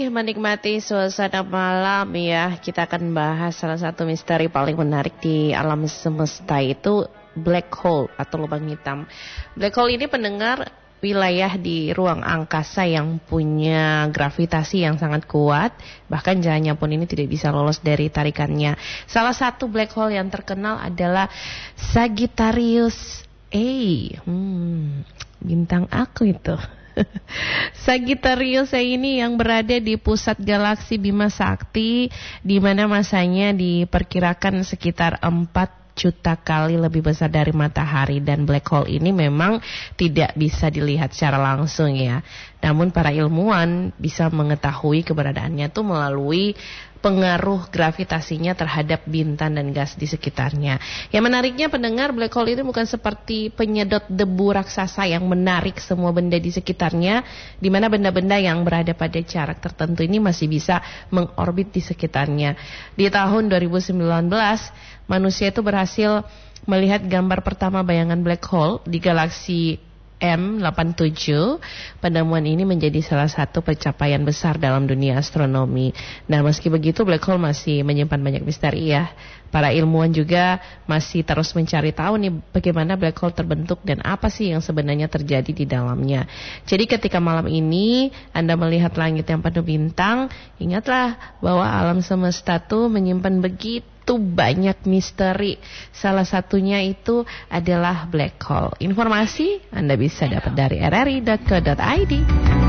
menikmati suasana malam ya. Kita akan bahas salah satu misteri paling menarik di alam semesta, itu black hole atau lubang hitam. Black hole ini pendengar wilayah di ruang angkasa yang punya gravitasi yang sangat kuat. Bahkan cahaya pun ini tidak bisa lolos dari tarikannya. Salah satu black hole yang terkenal adalah Sagittarius A. Bintang aku itu. Sagittarius A ini yang berada di pusat galaksi Bima Sakti, di mana masanya diperkirakan sekitar 4 juta kali lebih besar dari matahari. Dan black hole ini memang tidak bisa dilihat secara langsung ya. Namun para ilmuwan bisa mengetahui keberadaannya itu melalui pengaruh gravitasinya terhadap bintang dan gas di sekitarnya. Yang menariknya pendengar, black hole ini bukan seperti penyedot debu raksasa yang menarik semua benda di sekitarnya, di mana benda-benda yang berada pada jarak tertentu ini masih bisa mengorbit di sekitarnya. Di tahun 2019, manusia itu berhasil melihat gambar pertama bayangan black hole di galaksi M87. Penemuan ini menjadi salah satu pencapaian besar dalam dunia astronomi. Nah, meski begitu black hole masih menyimpan banyak misteri ya. Para ilmuwan juga masih terus mencari tahu nih bagaimana black hole terbentuk dan apa sih yang sebenarnya terjadi di dalamnya. Jadi ketika malam ini Anda melihat langit yang penuh bintang, ingatlah bahwa alam semesta tuh menyimpan begitu banyak misteri. Salah satunya itu adalah black hole. Informasi Anda bisa dapat dari rri.co.id.